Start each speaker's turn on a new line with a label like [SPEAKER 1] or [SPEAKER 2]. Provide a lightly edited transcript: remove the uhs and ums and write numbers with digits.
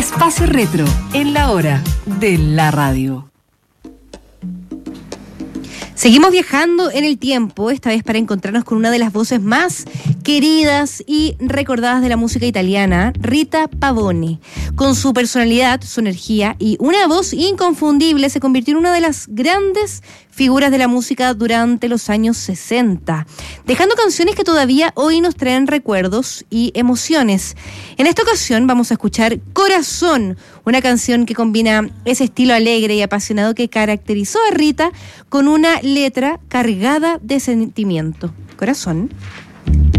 [SPEAKER 1] Espacio Retro, en la hora de la radio.
[SPEAKER 2] Seguimos viajando en el tiempo, esta vez para encontrarnos con una de las voces más queridas y recordadas de la música italiana, Rita Pavone. Con su personalidad, su energía y una voz inconfundible, se convirtió en una de las grandes figuras de la música durante los años 60, dejando canciones que todavía hoy nos traen recuerdos y emociones. En esta ocasión vamos a escuchar Corazón, una canción que combina ese estilo alegre y apasionado que caracterizó a Rita con una letra cargada de sentimiento. Corazón.